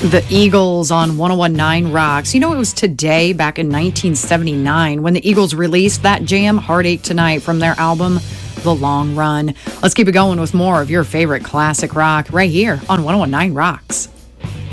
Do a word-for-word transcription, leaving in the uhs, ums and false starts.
The Eagles on one oh one point nine Rocks. You know, it was today, back in nineteen seventy-nine, when the Eagles released that jam, Heartache Tonight, from their album, The Long Run. Let's keep it going with more of your favorite classic rock right here on one oh one point nine Rocks.